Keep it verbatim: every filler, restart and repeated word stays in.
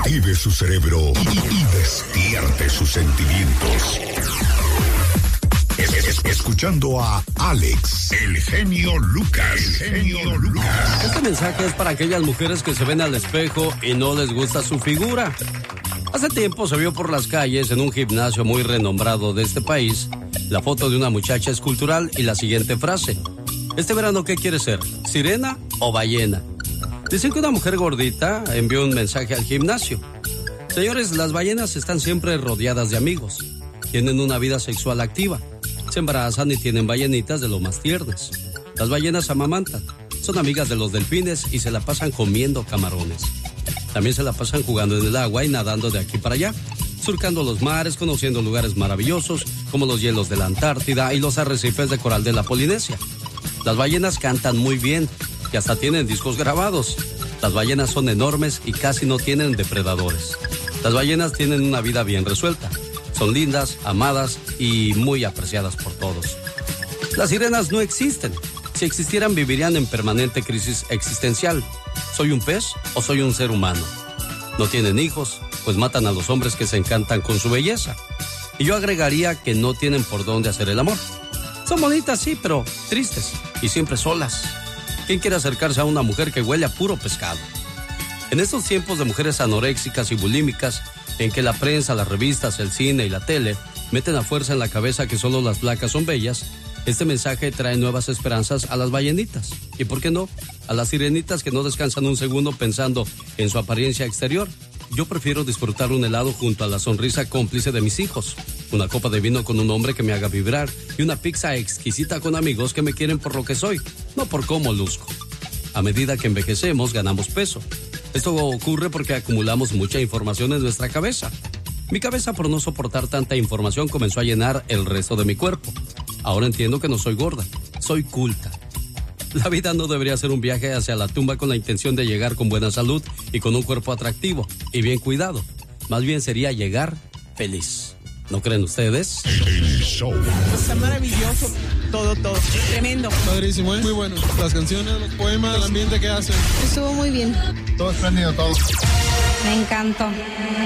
Active su cerebro y, y despierte sus sentimientos. Es, es, escuchando a Alex, el genio Lucas. El genio Lucas. Este mensaje es para aquellas mujeres que se ven al espejo y no les gusta su figura. Hace tiempo se vio por las calles en un gimnasio muy renombrado de este país la foto de una muchacha escultural y la siguiente frase: ¿este verano qué quiere ser? ¿Sirena o ballena? Dicen que una mujer gordita envió un mensaje al gimnasio. Señores, las ballenas están siempre rodeadas de amigos. Tienen una vida sexual activa. Se embarazan y tienen ballenitas de lo más tiernas. Las ballenas amamantan. Son amigas de los delfines y se la pasan comiendo camarones. También se la pasan jugando en el agua y nadando de aquí para allá, surcando los mares, conociendo lugares maravillosos como los hielos de la Antártida y los arrecifes de coral de la Polinesia. Las ballenas cantan muy bien y hasta tienen discos grabados. Las ballenas son enormes y casi no tienen depredadores. Las ballenas tienen una vida bien resuelta. Son lindas, amadas y muy apreciadas por todos. Las sirenas no existen. Si existieran, vivirían en permanente crisis existencial. ¿Soy un pez o soy un ser humano? No tienen hijos, pues matan a los hombres que se encantan con su belleza. Y yo agregaría que no tienen por dónde hacer el amor. Son bonitas, sí, pero tristes y siempre solas. ¿Quién quiere acercarse a una mujer que huele a puro pescado? En estos tiempos de mujeres anoréxicas y bulímicas, en que la prensa, las revistas, el cine y la tele meten a fuerza en la cabeza que solo las flacas son bellas, este mensaje trae nuevas esperanzas a las ballenitas. ¿Y por qué no? A las sirenitas que no descansan un segundo pensando en su apariencia exterior. Yo prefiero disfrutar un helado junto a la sonrisa cómplice de mis hijos, una copa de vino con un hombre que me haga vibrar y una pizza exquisita con amigos que me quieren por lo que soy, no por cómo luzco. A medida que envejecemos, ganamos peso. Esto ocurre porque acumulamos mucha información en nuestra cabeza. Mi cabeza, por no soportar tanta información, comenzó a llenar el resto de mi cuerpo. Ahora entiendo que no soy gorda, soy culta. La vida no debería ser un viaje hacia la tumba con la intención de llegar con buena salud y con un cuerpo atractivo y bien cuidado. Más bien sería llegar feliz. ¿No creen ustedes? El show. Está maravilloso. Todo, todo. Tremendo. Padrísimo, ¿eh? Muy bueno. Las canciones, los poemas, el ambiente que hacen. Estuvo muy bien. Todo espléndido, todo. Me encantó.